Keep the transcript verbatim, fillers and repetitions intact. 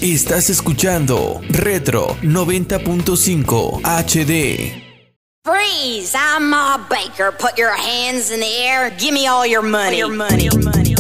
Estás escuchando Retro noventa punto cinco H D. Freeze! I'm Ma Baker. Put your hands in the air. Give me all your money. All your money. Your money.